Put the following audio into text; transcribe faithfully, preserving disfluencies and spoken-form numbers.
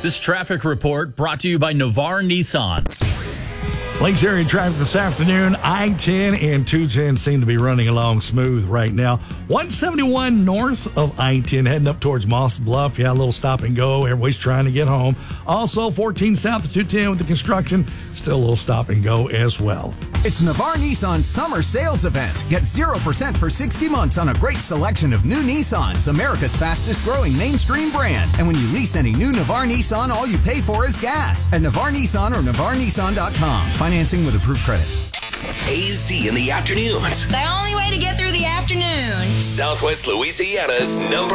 This traffic report brought to you by Navarre Nissan. Lakes area traffic this afternoon. I ten and two ten seem to be running along smooth right now. one seventy-one north of I ten heading up towards Moss Bluff. Yeah, a little stop and go. Everybody's trying to get home. Also, fourteen south of two ten with the construction. Still a little stop and go as well. It's Navarre Nissan's summer sales event. Get zero percent for sixty months on a great selection of new Nissans, America's fastest growing mainstream brand. And when you lease any new Navarre Nissan, all you pay for is gas. At Navarre Nissan or Navarre Nissan dot com. Financing with approved credit. A Z in the afternoons. The only way to get through the afternoon. Southwest Louisiana's number